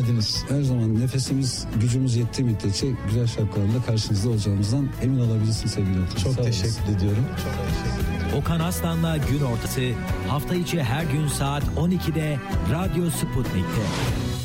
geldiniz. Her zaman nefesimiz, gücümüz yettiği müddetçe güzel şarkılarla karşınızda olacağımızdan emin olabilirsiniz sevgili Okan. Çok teşekkür ediyorum. Okan Aslan'la Gün Ortası hafta içi her gün saat 12'de Radyo Sputnik'te.